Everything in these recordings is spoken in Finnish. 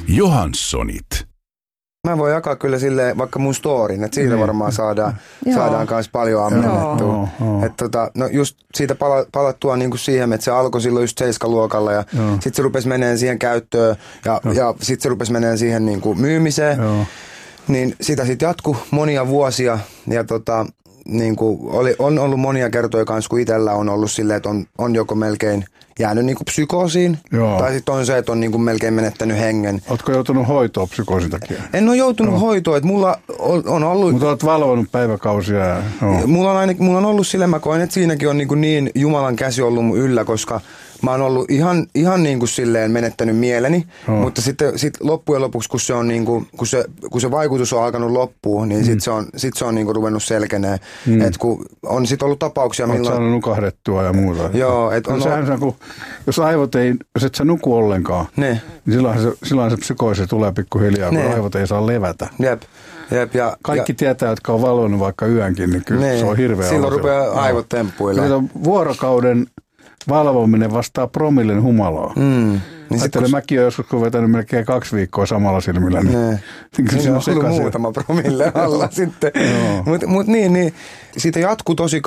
Johanssonit. Mä voin jakaa kyllä silleen vaikka mun storin, että siitä varmaan saadaan myös paljon ammennettua. No just siitä palattua niinku siihen, että se alkoi silloin just 7-luokalla ja sitten se rupesi menemään siihen käyttöön ja sitten se rupesi menemään siihen niinku myymiseen. Niin sitä sitten jatkui monia vuosia ja niinku on ollut monia kertoja kanssa, kun itsellä on ollut silleen, että on joko melkein jäänyt niinku psykoosiin, tai sitten on se, että on niinku melkein menettänyt hengen. Ootko joutunut hoitoon psykoosin takia? En ole joutunut hoitoon, että mulla on ollut... Mutta olet valvonut päiväkausia. Mulla on ollut silleen, mä koen, että siinäkin on niin Jumalan käsi ollut mun yllä, koska mä oon ollut ihan niin kuin silleen menettänyt mieleni, mutta sitten loppujen lopuksi, kun se on niin kuin, kun se vaikutus on alkanut loppuun, niin sit se on niin kuin ruvennut selkeneen. Et kun on sitten ollut tapauksia, milloin... Olet saanut nukahdettua ja muuta. Joo. Jos aivot ei, jos et sä nuku ollenkaan, niin silloin se psykoosi tulee pikkuhiljaa, kun aivot ei saa levätä. Jep. Kaikki tietää, jotka on valvonut vaikka yönkin, niin kyllä se on hirveä. Silloin rupeaa aivot temppuilemaan. Vuorokauden valvominen vastaa promillen humalaa. Niin mäkin olen joskus vetänyt melkein 2 viikkoa samalla silmillä. Niin on ollut muutama promille alla sitten. Mutta niin, siitä jatkui tosi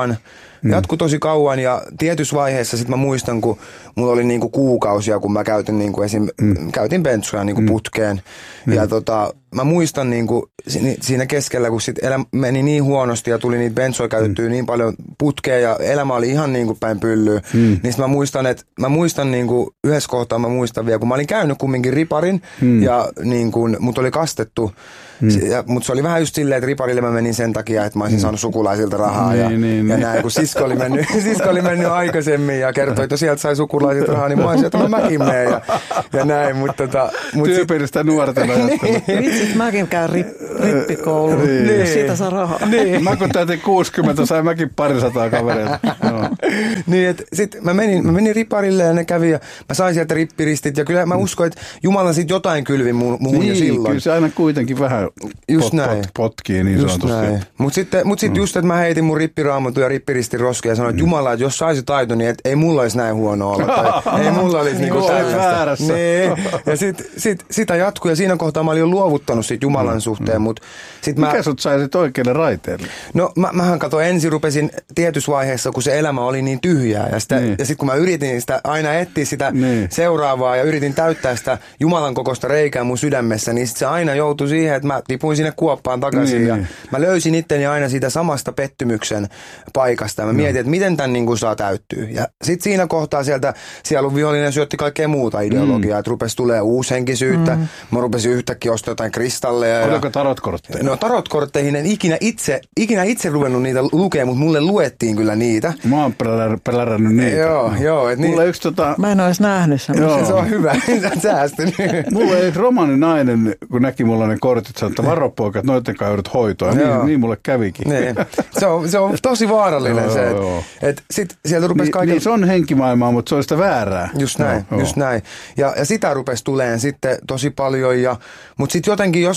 kauan. Ja tietyssä vaiheessa sitten mä muistan, kun mulla oli niinku kuukausia, kun mä käytin niinku käytin bentsuja niinku putkeen. Ja mä muistan niinku siinä keskellä, kun sit meni niin huonosti ja tuli niitä bensoja käytettyä niin paljon putkeen ja elämä oli ihan niinku päin pyllyä. Niin sit mä muistan niinku yhdessä kohtaa vielä, kun mä olin käynyt kumminkin riparin ja niinku mut oli kastettu. Mutta se oli vähän just silleen, että riparille mä menin sen takia, että mä olisin saanut sukulaisilta rahaa ja näin, kun sisko oli mennyt aikaisemmin ja kertoi, että sieltä sai sukulaisilta rahaa, niin mä olisin, että mäkin menen ja näin. Tyypillistä nuorten ajattelua. Vitsit, mäkin käyn rippikouluun, siitä saa rahaa. Mä kun täytin 60, sain mäkin 200 kavereita. Niin, että sit mä menin riparille ja ne kävi ja mä sain sieltä rippiristit ja kyllä mä uskon, että Jumala sit jotain kylvi muuhun jo silloin. Kyllä se aina kuitenkin vähän potkii niin sanotusti. Mutta sitten just, että mä heitin mun rippiraamatun ja rippiristin roskiin ja sanoin, että Jumala, että jos saisit taito, niin ei mulla olisi näin huono olla. Tai ei mulla olisi niinku tällaista. Niin. Ja sitä jatkui ja siinä kohtaa mä olin jo luovuttanut sit Jumalan suhteen. Mikä sut sai sit oikealle raiteelle? No mähän ensin rupesin tietyssä vaiheessa, kun se elämä oli niin tyhjää. Ja sitten kun mä yritin sitä aina etsiä sitä seuraavaa ja yritin täyttää sitä Jumalan kokoista reikää mun sydämessä, niin sit se aina joutui siihen, että mä tipuin sinne kuoppaan takaisin ja mä löysin itteni aina siitä samasta pettymyksen paikasta. Ja mä mietin, että miten tän niin kuin saa täyttyä. Ja sit siinä kohtaa sieltä sielunvihollinen syötti kaikkea muuta ideologiaa, että rupesi tulee uushenkisyyttä. Mä rupesin yhtäkkiä ostaa jotain kristalleja. Oliko tarotkortteja? No tarotkortteihin en ikinä itse ruvennut niitä lukemaan, mutta mulle luettiin kyllä niitä. Mä oon pelärännyt niitä. Joo. Mulle yksi Mä en ois nähnyt semmoisia. Se on hyvä, sä oot säästynyt. Mulle yksi romaninainen, kun näki mulla ne kortit, sanoi, että varo poika, että noiden kanssa joudut hoitoa. Niin mulle kävikin. Niin. Se on tosi vaarallinen se, että sit sieltä rupesi kaiken... Niin se on henkimaailmaa, mutta se on sitä väärää. Just näin. Ja sitä rupesi tulemaan sitten tosi paljon. Mutta sitten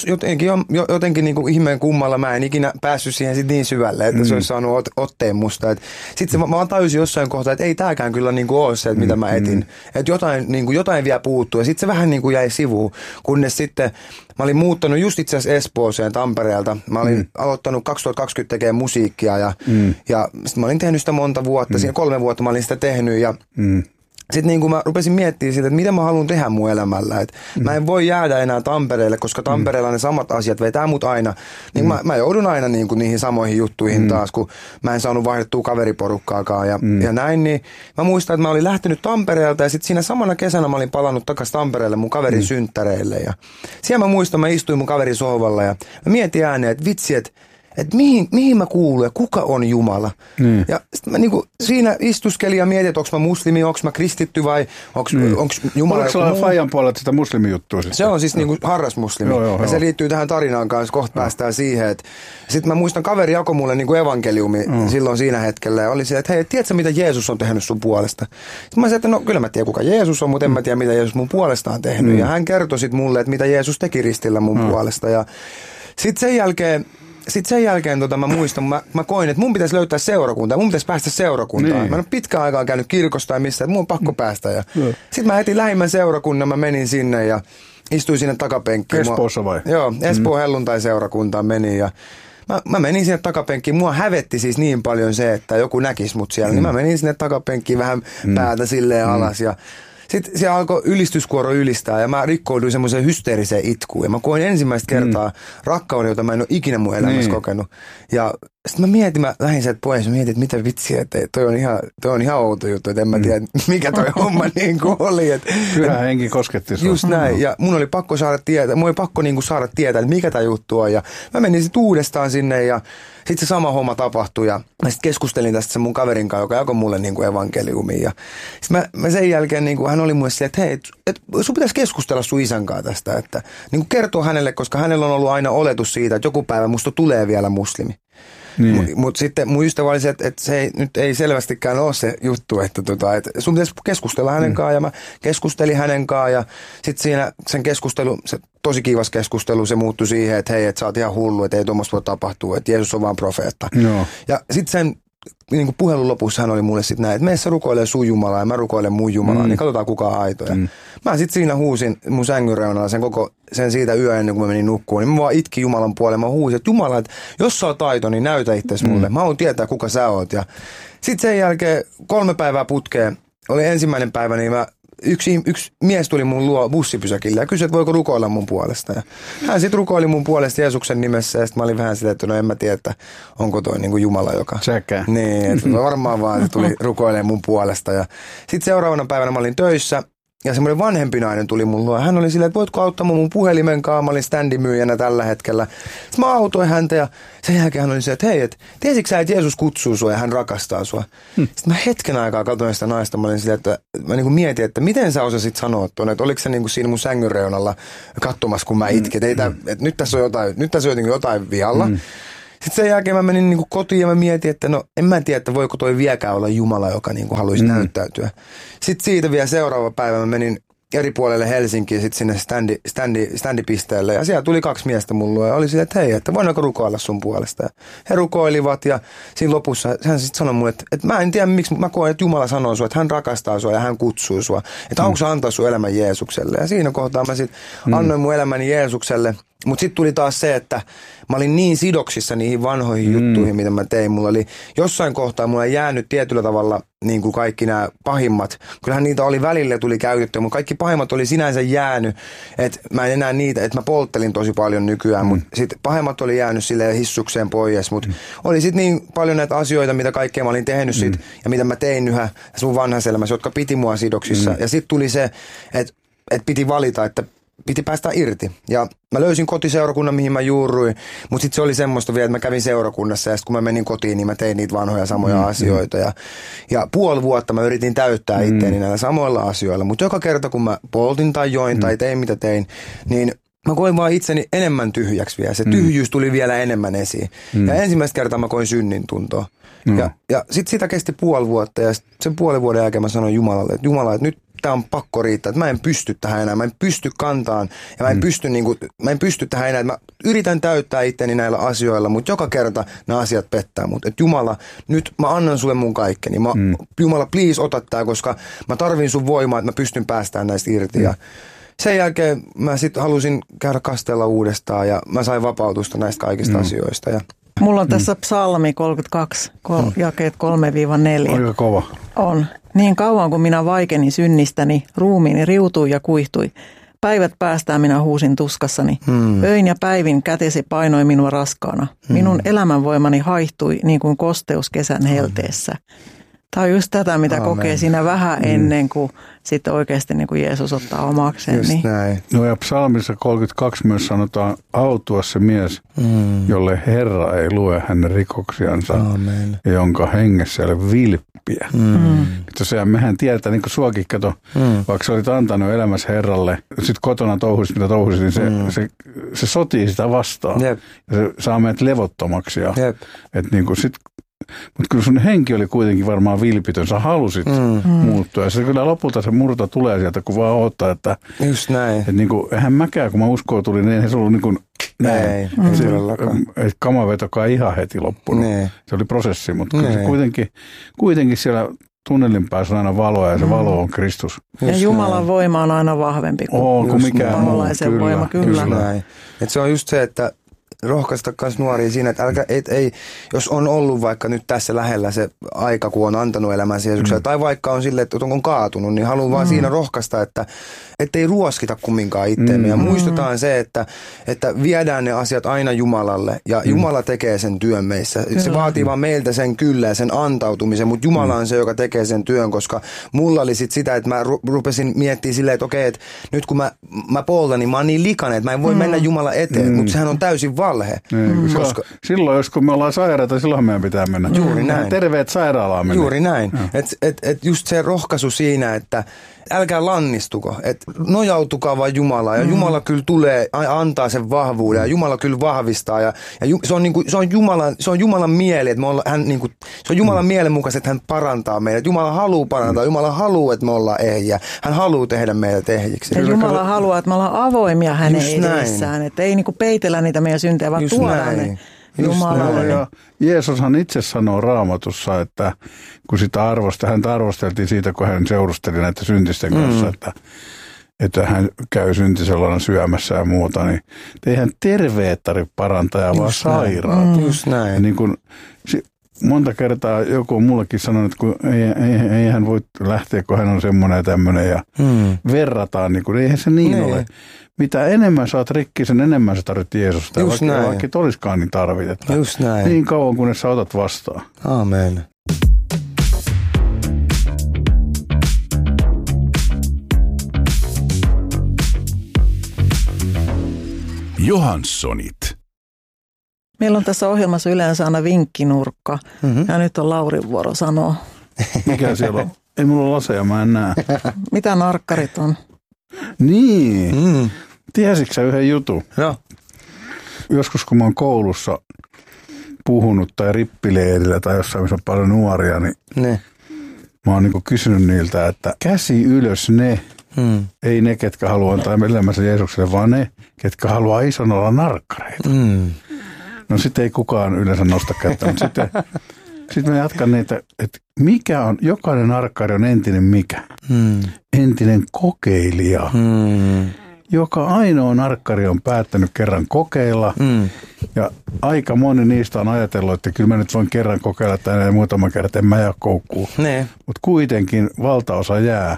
jotenkin niin kuin ihmeen kummalla mä en ikinä päässyt siihen sit niin syvälle, että se olisi saanut otteen musta. Sitten mä tajusin jossain kohtaa, että ei tääkään kyllä niin kuin ole se, että mitä mä etin. Että jotain vielä puuttuu. Ja sitten se vähän niin kuin jäi sivuun, kunnes sitten... Mä olin muuttanut just itse asiassa Espooseen Tampereelta. Mä olin aloittanut 2020 tekemään musiikkia ja sitten mä olin tehnyt sitä monta vuotta. Siinä 3 vuotta mä olin sitä tehnyt ja sitten niin kun mä rupesin miettimään sitä, että mitä mä haluan tehdä mun elämällä. Että mä en voi jäädä enää Tampereelle, koska Tampereella ne samat asiat vetää mut aina. Niin mä joudun aina niin kuin niihin samoihin juttuihin taas, kun mä en saanut vaihdettua kaveriporukkaakaan ja näin. Niin mä muistan, että mä olin lähtenyt Tampereelta ja sitten siinä samana kesänä mä olin palannut takaisin Tampereelle mun kaverin synttäreille. Ja siellä mä muistan, mä istuin mun kaverin sohvalla ja mä mietin ääneen, että vitsi, että mihin mä kuulun ja kuka on Jumala. Ja sitten mä niinku siinä istuskelin ja mietin, että onko mä muslimi, onko mä kristitty vai onko Jumala... Oliko sellainen Fajan puolella sitä muslimijuttua sitten? Se on siis niinku harrasmuslimi. Ja se liittyy tähän tarinaan kanssa, kohta päästään siihen. Sitten mä muistan, kaveri jakoi mulle niinku evankeliumi silloin siinä hetkellä ja oli se, että hei, tiedätkö mitä Jeesus on tehnyt sun puolesta? Sitten mä sanoin, että no kyllä mä tiedän kuka Jeesus on, mutta en mä tiedä mitä Jeesus mun puolestaan on tehnyt. Ja hän kertoi sitten mulle, että mitä Jeesus teki ristillä mun puolesta. Ja sitten sen jälkeen mä muistan, mä koin, että mun pitäisi löytää seurakuntaa, mun pitäisi päästä seurakuntaan. Mä en ole pitkään aikaan käynyt kirkossa tai missään, että mun on pakko päästä. Sitten mä heti lähimmän seurakunnan, mä menin sinne ja istuin sinne takapenkkiin. Espoossa vai? Joo, Espoon helluntai-seurakuntaan menin ja mä menin sinne takapenkkiin. Mua hävetti siis niin paljon se, että joku näkisi mut siellä. Niin mä menin sinne takapenkkiin vähän päätä silleen alas ja sitten se alkoi ylistyskuoro ylistää ja mä rikkouduin semmoiseen hysteeriseen itkuun. Ja mä koin ensimmäistä kertaa rakkauden, jota mä en ole ikinä mun elämässä kokenut. Ja sitten mä lähdin sieltä pois ja mietin, että mitä vitsiä, että toi on ihan outo juttu, että en mä tiedä, mikä toi homma niin kuin oli. Pyhä henki kosketti sua. Just näin. Ja mun oli pakko saada tietää, että mikä tää juttu on. Ja mä menin sitten uudestaan sinne ja sitten se sama homma tapahtui ja mä sitten keskustelin tästä sen mun kaverin kanssa, joka jakoi mulle niin kuin evankeliumia. Ja sitten mä sen jälkeen niin kuin hän oli mulle silleen, että hei, sun pitäisi keskustella sun isän kanssa tästä, että niin kuin kertoo hänelle, koska hänellä on ollut aina oletus siitä, että joku päivä musta tulee vielä muslimi. Niin. Mutta sitten mun ystävä oli se, että se nyt ei selvästikään ole se juttu, että sun pitäisi keskustella hänen kanssaan ja mä keskustelin hänen kanssaan ja sitten siinä sen keskustelu, se tosi kiivas keskustelu, se muuttui siihen, että hei, että sä oot ihan hullu, että ei tuommoista voi tapahtua, että Jeesus on vaan profeetta. No. Ja sitten sen niin kuin puhelun lopussa hän oli mulle sitten näin, että mene sä rukoilee sun Jumalaa ja mä rukoilen mun Jumalaa, niin katsotaan kuka on aito. Ja mä sitten siinä huusin mun sängyn reunalla sen siitä yö ennen kuin mä menin nukkuun, niin mä vaan itkin Jumalan puolelle, mä huusin, että Jumala, että jos sä oot aito, niin näytä itsesi mulle, mä haluan tietää kuka sä oot. Ja sitten sen jälkeen 3 päivää putkeen, oli ensimmäinen päivä, niin yksi mies tuli mun luo bussipysäkillä ja kysyi, että voiko rukoilla mun puolesta. Ja hän sitten rukoili mun puolesta Jeesuksen nimessä ja sitten mä olin vähän sitä, että no en mä tiedä, että onko toi niin kuin Jumala, joka... Säkään. Niin, että varmaan vaan että tuli rukoilemaan mun puolesta. Ja sitten seuraavana päivänä mä olin töissä ja semmoinen vanhempi nainen tuli mun luo. Hän oli silleen, että voitko auttaa mun puhelimen kanssa, mä olin standimyyjänä tällä hetkellä. Sitten mä autoin häntä ja sen jälkeen hän oli silleen, että hei, tiesitkö sä, että Jeesus kutsuu sua ja hän rakastaa sua. Sitten mä hetken aikaa katsoin sitä naista, mä olin silleen, että mä niin kuin mietin, että miten sä osasit sanoa tuonne, että oliko se niin kuin siinä mun sängyn reunalla katsomassa, kun mä itkin, että nyt tässä on jotain vialla. Sitten sen jälkeen mä menin niin kuin kotiin ja mä mietin, että no en mä tiedä, että voiko toi vieläkään olla Jumala, joka niin kuin haluaisi näyttäytyä. Sitten siitä vielä seuraava päivä mä menin eri puolelle Helsinkiin sitten sinne standipisteelle ja siellä tuli 2 miestä mun luo ja oli silleen, että hei, että voidaanko rukoilla sun puolesta. Ja he rukoilivat ja siinä lopussa hän sitten sanoi mulle, että mä en tiedä miksi, mä koen, että Jumala sanoo sua, että hän rakastaa sua ja hän kutsuu sua. Että onko sä antaa sun elämän Jeesukselle. Ja siinä kohtaa mä sitten annoin mun elämäni Jeesukselle. Mutta sitten tuli taas se, että mä olin niin sidoksissa niihin vanhoihin juttuihin, mitä mä tein. Mulla oli jossain kohtaa, mulla ei jäänyt tietyllä tavalla niin kuin kaikki nämä pahimmat. Kyllähän niitä oli välillä tuli käytetty, mutta kaikki pahimmat oli sinänsä jäänyt. Että mä en enää niitä, että mä polttelin tosi paljon nykyään. Mutta sitten pahimmat oli jäänyt silleen hissukseen pois. Mutta oli sitten niin paljon näitä asioita, mitä kaikkea mä olin tehnyt sit, ja mitä mä tein yhä sun vanhassa elämässä, jotka piti mua sidoksissa. Ja sitten tuli se, että piti valita, että piti päästä irti. Ja mä löysin kotiseurakunnan, mihin mä juurruin, mutta sitten se oli semmoista vielä, että mä kävin seurakunnassa ja sitten kun mä menin kotiin, niin mä tein niitä vanhoja samoja asioita. Ja puoli vuotta mä yritin täyttää itteeni näillä samoilla asioilla, mutta joka kerta kun mä poltin tai join tai tein mitä tein, niin mä koin vaan itseni enemmän tyhjäksi vielä. Se tyhjyys tuli vielä enemmän esiin. Ja ensimmäistä kertaa mä koin synnin tuntoa. Ja sitten sitä kesti puoli vuotta ja sen puolen vuoden jälkeen mä sanoin Jumalalle, että Jumala, että nyt tää on pakko riittää, että mä en pysty tähän enää, mä en pysty kantaan ja mä en pysty tähän enää, että mä yritän täyttää itteni näillä asioilla, mutta joka kerta nämä asiat pettää mut. Että Jumala, nyt mä annan sulle mun kaikkeni. Jumala, please ota tää, koska mä tarvin sun voimaa, että mä pystyn päästään näistä irti. Ja sen jälkeen mä sitten halusin käydä kastella uudestaan ja mä sain vapautusta näistä kaikista asioista. Ja mulla on tässä psalmi 32, jakeet 3-4. Aika kova. On. Niin kauan kuin minä vaikenin synnistäni, ruumiini riutui ja kuihtui. Päivät päästään minä huusin tuskassani. Öin ja päivin kätesi painoi minua raskaana. Minun elämänvoimani haihtui niin kuin kosteus kesän helteessä. Tämä on just tätä, mitä kokee siinä vähän ennen kuin sitten oikeasti niin kuin Jeesus ottaa omakseen. Just niin. näin. No ja psalmissa 32 myös sanotaan, autua se mies, jolle Herra ei lue hänen rikoksiansa, ja jonka hengessä ei ole vilppiä. Tosiaan mehän tiedetään, niin kuin suakin kato, vaikka sä olit antanut elämässä Herralle, sitten kotona touhuisit, mitä touhuisit, niin se sotii sitä vastaan. Jep. Ja se saa meidät levottomaksi. Että niin kuin mutta kyllä sun henki oli kuitenkin varmaan vilpitön. Sä halusit muuttua. Ja se kyllä lopulta se murto tulee sieltä, kun vaan odottaa, että... Just näin. Että niin kuin, eihän mäkään, kun mä uskoon tulin, niin eihän se ollut niin kuin... Ei Kamavetokaan ihan heti loppunut. Se oli prosessi, mutta kyllä se kuitenkin siellä tunnelin päässä on aina valoa ja se valo on Kristus. Ja Jumalan voima on aina vahvempi kuin mikään paholaisen voima. Kyllä. Näin. Et se on just se, että rohkaista myös nuoria siinä, että ei, jos on ollut vaikka nyt tässä lähellä se aika, kun on antanut elämänsä Jeesukselle, tai vaikka on silleen, että on kaatunut, niin haluan vaan siinä rohkaista, että ei ruoskita kumminkaan itteemme. Ja muistutaan se, että viedään ne asiat aina Jumalalle, ja Jumala tekee sen työn meissä. Kyllä. Se vaatii vaan meiltä sen kyllä ja sen antautumisen, mutta Jumala on se, joka tekee sen työn, koska mulla oli sit sitä, että mä rupesin miettimään silleen, että okei, että nyt kun mä poltan, niin mä oon niin likainen, että mä en voi mennä Jumala eteen, mutta sehän on täysin valhe. Koska silloin, kun me ollaan sairaita, silloin meidän pitää mennä. Juuri näin. Terveet sairaalaan mennä. Juuri näin. Et just se rohkaisu siinä, että älkää lannistuko, että nojautukaa vaan Jumalaan ja Jumala kyllä tulee antaa sen vahvuuden ja Jumala kyllä vahvistaa ja se on Jumalan mieli, että se on Jumalan mielen mukaisesti, että hän parantaa meidät. Jumala haluaa parantaa, Jumala haluaa, että me ollaan ehjiä. Hän haluaa tehdä meidät ehjiksi. Ja Jumala haluaa, että me ollaan avoimia hänen edessään, että ei peitellä niitä meidän syntejä, vaan tuodaan ne Jumalalle. Ja Jeesushan itse sanoo Raamatussa, että kun sitä häntä arvosteltiin siitä, kun hän seurusteli näiden syntisten kanssa, että hän käy syntiselona syömässä ja muuta, niin eihän terveet tarvitse parantaa, vaan sairaat. Just näin. Ja niin kun, monta kertaa joku on mullekin sanonut, että kun ei hän voi lähteä, kun hän on semmoinen ja tämmöinen ja verrataan, niin kun, eihän se niin ole. Mitä enemmän sä oot rikki, sen enemmän sä tarvitset Jeesusta. Vaikka et olisikaan, niin tarvit. Just näin. Niin kauan, kunnes sä otat vastaan. Aamen. Johanssonit. Meillä on tässä ohjelmassa yleensä aina vinkkinurkka. Ja nyt on Laurin vuoro sanoa. Mikä siellä on? Ei mulla ole laseja, mä en näe. Mitä narkkarit on? Niin. Tiesitkö sä yhden jutun? No. Joskus kun mä oon koulussa puhunut tai rippileirillä tai jossain, missä on paljon nuoria, niin mä oon niinku kysynyt niiltä, että käsi ylös ne, ei ne, ketkä haluaa antaa elämänsä Jeesukselle, vaan ne, ketkä haluaa ison olla narkkareita. No sitten ei kukaan yleensä nosta kättä, mutta sitten mä jatkan niitä, että mikä on, jokainen narkkari on entinen mikä? Entinen kokeilija. Joka ainoa narkkari on päättänyt kerran kokeilla. Ja aika moni niistä on ajatellut, että kyllä mä nyt voin kerran kokeilla tänne muutama kerta, en mä jää koukkuun. Mutta kuitenkin valtaosa jää.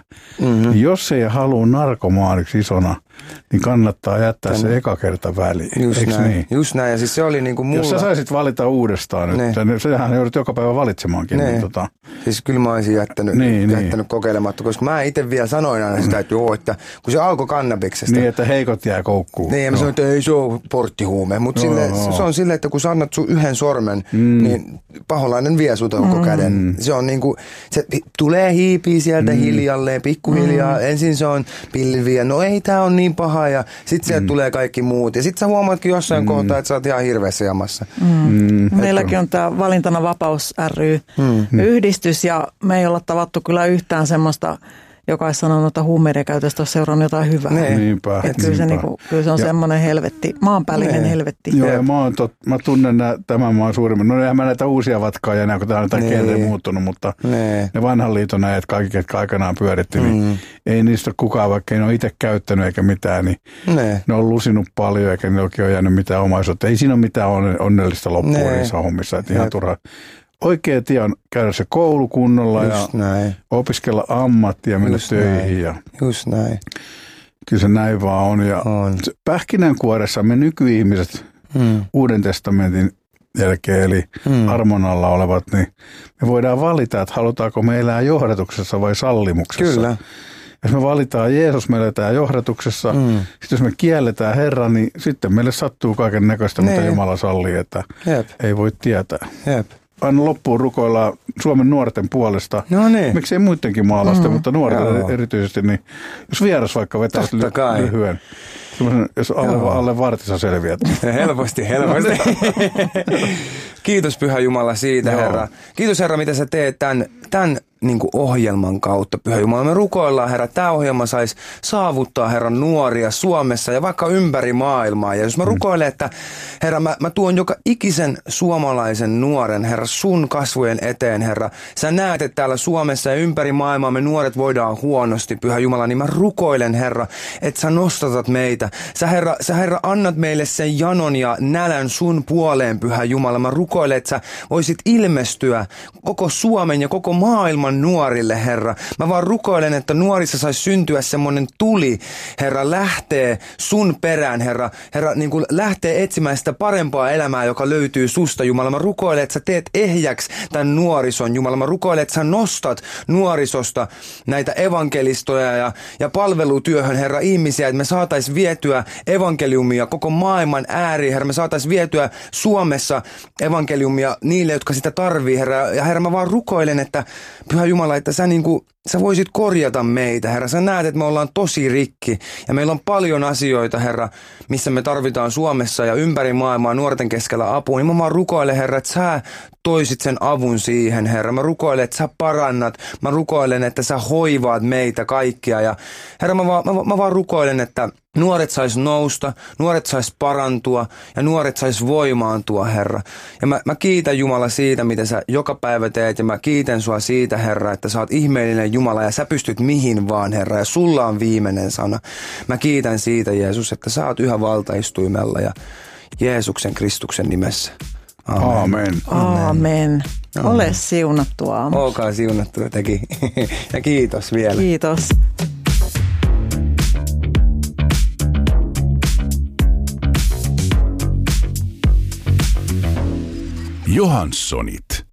Jos ei halua narkomaaniksi isona, niin kannattaa jättää se eka kerta väliin. Just näin. Ja siis se oli niinku mulla. Jos sä saisit valita uudestaan nyt, sehän joudut joka päivä valitsemaankin. Niin siis kyllä mä olisin jättänyt kokeilematta, koska mä itse vielä sanoin aina sitä, että joo, että kun se alkoi kannabiksesta. Niin, että heikot jää koukkuun. Niin, ja mä sanoin, että ei se ole porttihuume. Mutta se on silleen, että kun sä annat sun yhden sormen, niin paholainen vie sut koko käden. Se on niinku, se tulee hiipii sieltä hiljalleen, pikkuhiljaa. Ensin se on pilviä, no ei tää on niin paha, ja sit sieltä tulee kaikki muut. Ja sit sä huomaatkin jossain kohtaa, että sä oot ihan hirveässä jamassa. Meilläkin on tää Valintana Vapaus ry yhdistys, ja me ei olla tavattu kyllä yhtään semmoista, joka olisi sanonut, että huumeiden käytöstä olisi seurannut jotain hyvää. Niinpä. Kyllä se on semmoinen helvetti, maanpäällinen helvetti. Joo, ja mä tunnen tämän maan suurimman. No eihän mä näitä uusia vatkaajia enää, kun täällä on tämä kieltä muuttunut, mutta ne vanhan liiton äijät, kaikki, jotka aikanaan pyöritti, niin ei niistä kukaan, vaikka ei ole itse käyttänyt eikä mitään, niin ne on lusinut paljon, eikä ne oikein ole jäänyt mitään omaisuutta. Ei siinä ole mitään onnellista loppua niissä hommissa, että ihan turhaa. Oikea tie on käydä se koulu kunnolla ja opiskella ammattia ja mennä töihin. Just näin. Kyllä se näin vaan on. Ja pähkinänkuoressa me nykyihmiset Uuden testamentin jälkeen, eli armon alla olevat, niin me voidaan valita, että halutaanko me elää johdatuksessa vai sallimuksessa. Kyllä. Jos me valitaan Jeesus, me eletään johdatuksessa. Sitten jos me kielletään Herra, niin sitten meille sattuu kaiken näköistä, mitä Jumala sallii, että ei voi tietää. Aina loppuun rukoillaan Suomen nuorten puolesta. No niin. Miksei muidenkin maalaisten, mutta nuorten erityisesti. Niin jos vieras vaikka vetää lyhyen, jos alle vartissa selviät. Helposti. Kiitos Pyhä Jumala siitä, Herra. Kiitos Herra, mitä sä teet tämän niin kuin ohjelman kautta, Pyhä Jumala. Me rukoillaan, Herra, että tämä ohjelma saisi saavuttaa, Herra, nuoria Suomessa ja vaikka ympäri maailmaa. Ja jos mä rukoilen, että Herra, mä tuon joka ikisen suomalaisen nuoren, Herra, sun kasvojen eteen, Herra. Sä näet, että täällä Suomessa ja ympäri maailmaa me nuoret voidaan huonosti, Pyhä Jumala, niin mä rukoilen, Herra, että sä nostatat meitä. Sä Herra, annat meille sen janon ja nälän sun puoleen, Pyhä Jumala. Mä rukoilen, että sä voisit ilmestyä koko Suomen ja koko maailman nuorille, Herra. Mä vaan rukoilen, että nuorissa saisi syntyä semmoinen tuli, Herra, lähtee sun perään, Herra, niin kuin lähtee etsimään sitä parempaa elämää, joka löytyy susta, Jumala. Mä rukoilen, että sä teet ehjäksi tämän nuorison, Jumala. Mä rukoilen, että sä nostat nuorisosta näitä evankelistoja ja palvelutyöhön, Herra, ihmisiä, että me saatais vietyä evankeliumia koko maailman ääriin, Herra. Me saatais vietyä Suomessa evankeliumia niille, jotka sitä tarvii, Herra. Ja Herra, mä vaan rukoilen, että Pyhä Jumala, että sä voisit korjata meitä, Herra. Sä näet, että me ollaan tosi rikki ja meillä on paljon asioita, Herra, missä me tarvitaan Suomessa ja ympäri maailmaa nuorten keskellä apua. Niin mä vaan rukoilen, Herra, että sä toisit sen avun siihen, Herra. Mä rukoilen, että sä parannat. Mä rukoilen, että sä hoivaat meitä kaikkia. Ja Herra, mä vaan rukoilen, että nuoret sais nousta, nuoret sais parantua ja nuoret sais voimaantua, Herra. Ja mä kiitän, Jumala, siitä, mitä sä joka päivä teet, ja mä kiitän sua siitä, Herra, että sä oot ihmeellinen Jumala ja sä pystyt mihin vaan, Herra, ja sulla on viimeinen sana. Mä kiitän siitä, Jeesus, että sä oot yhä valtaistuimella ja Jeesuksen Kristuksen nimessä. Aamen. Aamen. Ole siunattu aamu. Olkaa siunattu teki. Ja kiitos vielä. Kiitos. Johanssonit.